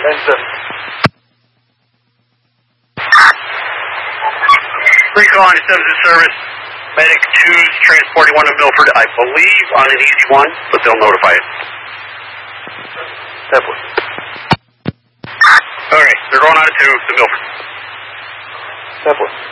Recall on 7 service. Medic 2's transporting one to Milford, I believe, on an easy one, but they'll notify it. Okay, they're going on to Milford.